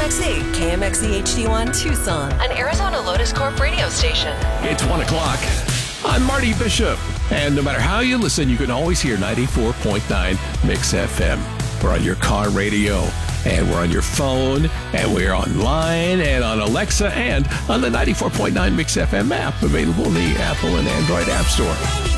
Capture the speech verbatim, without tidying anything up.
X E, K M X E H D one Tucson, an Arizona Lotus Corp radio station. It's one o'clock. I'm Marty Bishop. And no matter how you listen, you can always hear ninety-four point nine Mix F M. We're on your car radio, and we're on your phone, and we're online, and on Alexa, and on the ninety-four point nine Mix F M app, available in the Apple and Android App Store.